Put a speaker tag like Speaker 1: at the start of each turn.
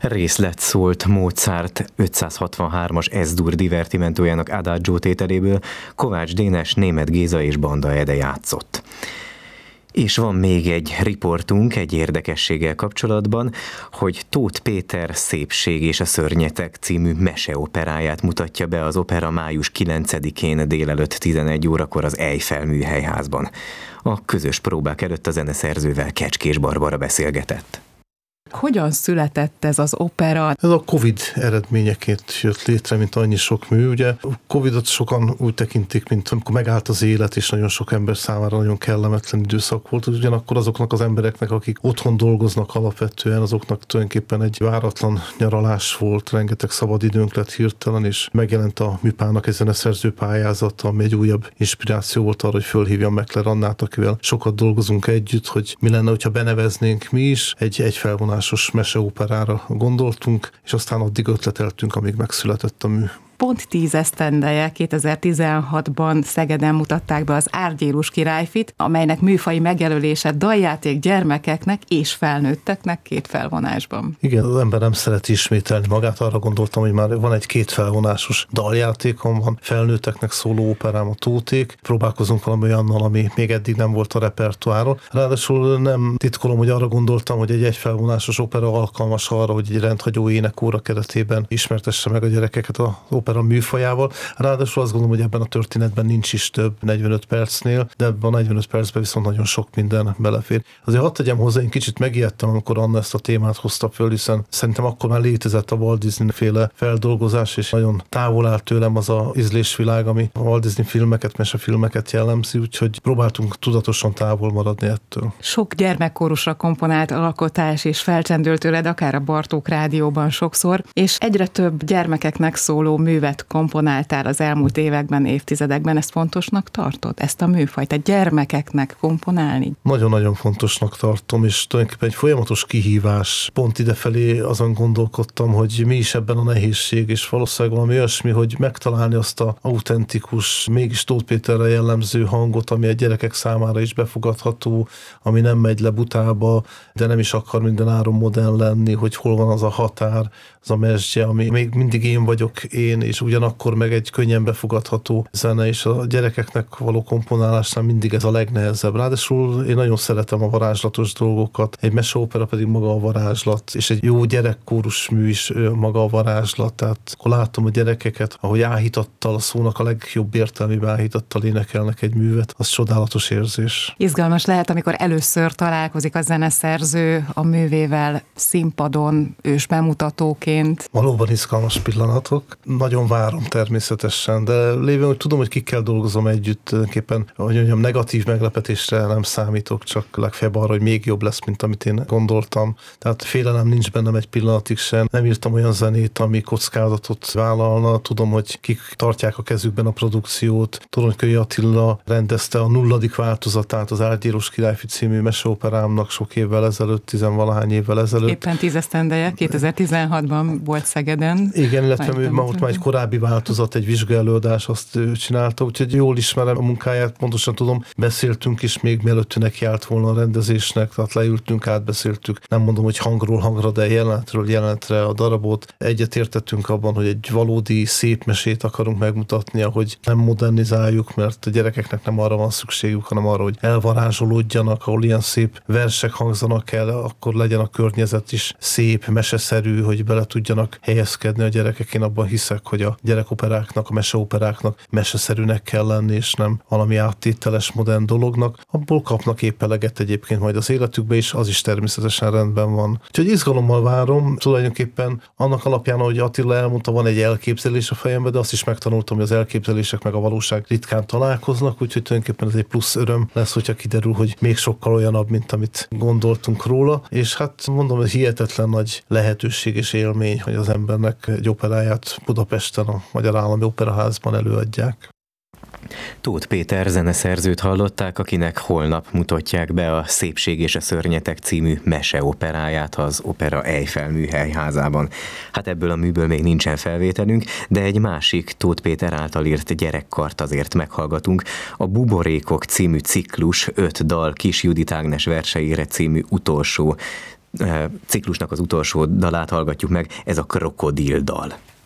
Speaker 1: Részlet szólt Mozart 563-as S-dur divertimentójának Adagio tételéből, Kovács Dénes, Németh Géza és Banda Ede játszott. És van még egy riportunk egy érdekességgel kapcsolatban, hogy Tóth Péter Szépség és a szörnyetek című meseoperáját mutatja be az opera május 9-én délelőtt 11 órakor az Eiffel Műhelyházban. A közös próbák előtt a zeneszerzővel Kecskés Barbara beszélgetett.
Speaker 2: Hogyan született ez az opera?
Speaker 3: Ez a Covid eredményeként jött létre, mint annyi sok mű. Ugye a Covidot sokan úgy tekintik, mint amikor megállt az élet, és nagyon sok ember számára nagyon kellemetlen időszak volt. Ugyanakkor azoknak az embereknek, akik otthon dolgoznak alapvetően, azoknak tulajdonképpen egy váratlan nyaralás volt, rengeteg szabadidőnk lett hirtelen, és megjelent a Műpának egy zeneszerző pályázata, ami egy újabb inspiráció volt arra, hogy fölhívjam Meckler Annát, akivel sokat dolgozunk együtt, hogy mi lenne, hogyha beneveznénk mi is egy felvonásos meseoperára gondoltunk, és aztán addig ötleteltünk, amíg megszületett a mű.
Speaker 2: Pont 10 esztendeje 2016-ban Szegeden mutatták be az Árgyélus királyfit, amelynek műfaji megjelölése daljáték gyermekeknek és felnőtteknek 2 felvonásban.
Speaker 3: Igen, az ember nem szereti ismételni magát, arra gondoltam, hogy már van egy 2 felvonásos daljátékom, van felnőtteknek szóló operám, a Tóték. Próbálkozunk valami olyannal, ami még eddig nem volt a repertoáron. Ráadásul nem titkolom, hogy arra gondoltam, hogy egy felvonásos opera alkalmas arra, hogy egy rendhagyó énekóra keretében ismertesse meg a gyerekeket az opera műfajával. Ráadásul azt gondolom, hogy ebben a történetben nincs is több 45 percnél, de ebben a 45 percben viszont nagyon sok minden belefér. Azért hadd tegyem hozzá, én kicsit megijedtem, amikor Anna ezt a témát hozta föl, hiszen szerintem akkor már létezett a Walt Disney-féle feldolgozás, és nagyon távol áll tőlem az a ízlésvilág, ami a Walt Disney filmeket, mesefilmeket jellemzi, úgyhogy próbáltunk tudatosan távol maradni ettől.
Speaker 2: Sok gyermekkórusra komponált alkotás és felcsendült tőled, akár a Bartók Rádióban sokszor, és egyre több gyermekeknek szóló művet komponáltál az elmúlt években, évtizedekben. Ezt fontosnak tartod? Ezt a műfajt, a gyermekeknek komponálni?
Speaker 3: Nagyon-nagyon fontosnak tartom, és tulajdonképpen egy folyamatos kihívás. Pont idefelé azon gondolkodtam, hogy mi is ebben a nehézség, és valószínűleg valami olyasmi, hogy megtalálni azt az autentikus, mégis Tóth Péterre jellemző hangot, ami a gyerekek számára is befogadható, ami nem megy le butába, de nem is akar minden áron modern lenni, hogy hol van az a határ, az a mesdje, ami még mindig én vagyok én, és ugyanakkor meg egy könnyen befogadható zene, és a gyerekeknek való komponálásnál mindig ez a legnehezebb. Ráadásul én nagyon szeretem a varázslatos dolgokat, egy meseopera pedig maga a varázslat, és egy jó gyerekkórus mű is maga a varázslat, tehát akkor látom a gyerekeket, ahogy áhítattal, a szónak a legjobb értelmében áhítattal énekelnek egy művet, az csodálatos érzés.
Speaker 2: Izgalmas lehet, amikor először találkozik a zeneszerző a művével színpadon, ős bemutatóként.
Speaker 3: Valóban izgalmas pillanatok. Nagyon várom természetesen, de lévén, hogy tudom, hogy kikkel dolgozom együtt, tulajdonképpen, hogy mondjam, negatív meglepetésre nem számítok, csak legfeljebb arra, hogy még jobb lesz, mint amit én gondoltam. Tehát félelem nincs bennem egy pillanatig sem. Nem írtam olyan zenét, ami kockázatot vállalna. Tudom, hogy kik tartják a kezükben a produkciót. Tudom, hogy Köly Attila rendezte a 0. változatát az Árgyélus királyfi című meseoperámnak sok évvel ezelőtt, 10-valahány évvel ezelőtt.
Speaker 2: Éppen 10 esztendeje, 2016-ban volt Szegeden.
Speaker 3: Igen, illetve ott már egy korábbi változat, egy vizsgaelőadás, azt ő csinálta, úgyhogy jól ismerem a munkáját, pontosan tudom, beszéltünk is még mielőtt neki állt volna a rendezésnek, tehát leültünk, átbeszéltük, nem mondom, hogy hangról hangra, de jelenetről jelenetre a darabot. Egyetértettünk abban, hogy egy valódi szép mesét akarunk megmutatni, hogy nem modernizáljuk, mert a gyerekeknek nem arra van szükségük, hanem arra, hogy elvarázsolódjanak, ahol ilyen szép versek hangzanak el, akkor legyen a környezet is szép, meseszerű, hogy bele tudjanak helyezkedni a gyerekek. Én abban hiszek, hogy a gyerekoperáknak, a meseoperáknak meseszerűnek kell lenni, és nem valami áttételes modern dolognak. Abból kapnak épp eleget egyébként majd az életükbe, és az is természetesen rendben van. Úgyhogy izgalommal várom, tulajdonképpen annak alapján, ahogy Attila elmondta, van egy elképzelés a fejemben, de azt is megtanultam, hogy az elképzelések meg a valóság ritkán találkoznak, úgyhogy tulajdonképpen ez egy plusz öröm lesz, hogyha kiderül, hogy még sokkal olyanabb, mint amit gondoltunk róla, és hát mondom, hogy hihetetlen nagy lehetőség és élmény, hogy az embernek egy operáját Budapesten a Magyar Állami Operaházban előadják.
Speaker 1: Tóth Péter zeneszerzőt hallották, akinek holnap mutatják be a Szépség és a szörnyetek című meseoperáját az Opera Eiffel Műhelyházában. Hát ebből a műből még nincsen felvételünk, de egy másik Tóth Péter által írt gyerekkart azért meghallgatunk. A Buborékok című ciklus 5 dal Kis Judit Ágnes verseire című utolsó ciklusnak az utolsó dalát hallgatjuk meg, ez a Krokodil dal.